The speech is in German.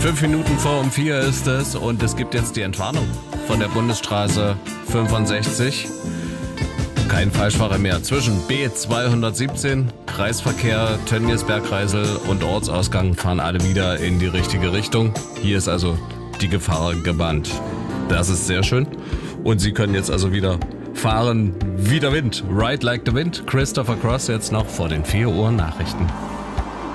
5 Minuten vor 4 ist es und es gibt jetzt die Entwarnung von der Bundesstraße 65. Kein Falschfahrer mehr. Zwischen B217, Kreisverkehr, Tönnies-Bergkreisel und Ortsausgang fahren alle wieder in die richtige Richtung. Hier ist also die Gefahr gebannt. Das ist sehr schön. Und Sie können jetzt also wieder fahren wie der Wind. Ride like the wind. Christopher Cross jetzt noch vor den 4 Uhr Nachrichten.